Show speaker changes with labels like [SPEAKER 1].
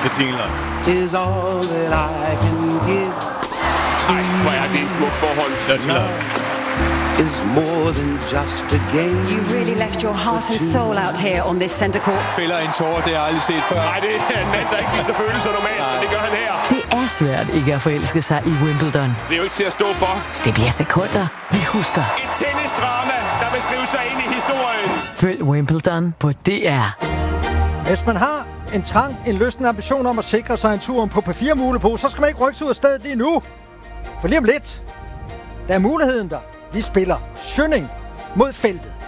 [SPEAKER 1] betingelser.
[SPEAKER 2] Is all that I can give.
[SPEAKER 3] Ej, hvor er det en smuk forhold.
[SPEAKER 1] Dirty Love.
[SPEAKER 2] Is more than just a game.
[SPEAKER 4] You really left your heart and soul out here on this center court.
[SPEAKER 5] Fælder en tårer, det har jeg aldrig set før.
[SPEAKER 3] Nej, det er en mand, der ikke viser følelser normalt, men det gør han her.
[SPEAKER 6] Det er svært ikke at forelske sig i Wimbledon.
[SPEAKER 3] Det er jo ikke til at stå for.
[SPEAKER 6] Det bliver sekunder, vi husker.
[SPEAKER 3] Et tennisdrama, der vil skrive sig ind i historien.
[SPEAKER 6] Følg Wimbledon på DR.
[SPEAKER 7] Hvis man har en trang, en lysten ambition om at sikre sig en tur på P4-mule på, så skal man ikke rykke sig ud af stedet lige nu. For lige om lidt, der er muligheden der. Vi spiller Schønning mod feltet.